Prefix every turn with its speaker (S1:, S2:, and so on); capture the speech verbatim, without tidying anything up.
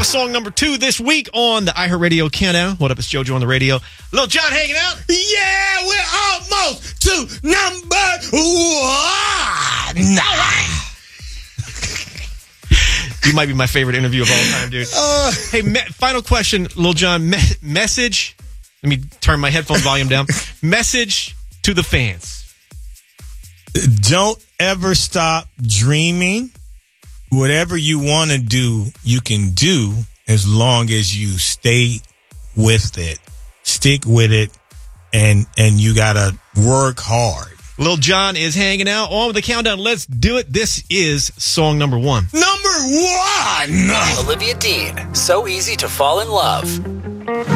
S1: Song number two this week on the iHeartRadio Countdown. What up, it's JoJo on the radio. Lil Jon hanging out.
S2: Yeah, we're almost to number one.
S1: All right. You might be my favorite interview of all time, dude. Uh, hey, me- final question, Lil Jon. Me- message. Let me turn my headphone volume down. Message to the fans.
S2: Don't ever stop dreaming. Whatever you want to do, you can do as long as you stay with it. Stick with it, and and you got to work hard.
S1: Lil Jon is hanging out on with the countdown. Let's do it. This is song number one.
S2: Number one!
S3: Olivia Dean, So Easy to Fall in Love.